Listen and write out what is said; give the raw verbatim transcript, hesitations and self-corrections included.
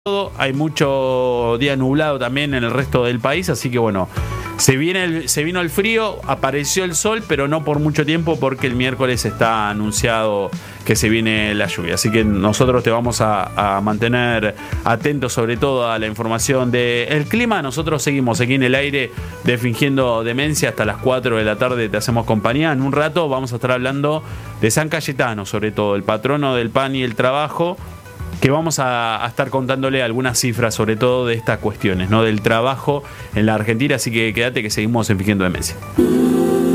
Hay mucho día nublado también en el resto del país, así que bueno, se viene el, se vino el frío, apareció el sol, pero no por mucho tiempo porque el miércoles está anunciado que se viene la lluvia. Así que nosotros te vamos a, a mantener atentos sobre todo a la información del clima. Nosotros seguimos aquí en el aire de Fingiendo Demencia hasta las cuatro de la tarde, te hacemos compañía. En un rato vamos a estar hablando de San Cayetano, sobre todo el patrono del pan y el trabajo, que vamos a, a estar contándole algunas cifras sobre todo de estas cuestiones, ¿no? Del trabajo en la Argentina, así que quédate que seguimos en Fingiendo Demencia.